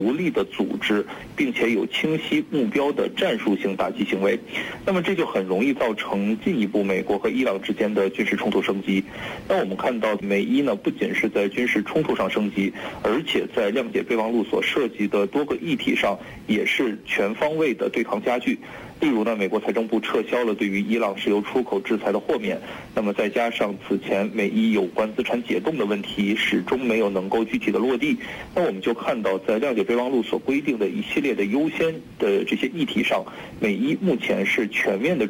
独立的组织，并且有清晰目标的战术性打击行为，那么这就很容易造成进一步美国和伊朗之间的军事冲突升级。那我们看到美伊呢，不仅是在军事冲突上升级，而且在谅解备忘录所涉及的多个议题上，也是全方位的对抗加剧。例如呢，美国财政部撤销了对于伊朗石油出口制裁的豁免，那么再加上此前美伊有关资产解冻的问题始终没有能够具体的落地，那我们就看到在谅解备忘录所规定的一系列的优先的这些议题上，美伊目前是全面的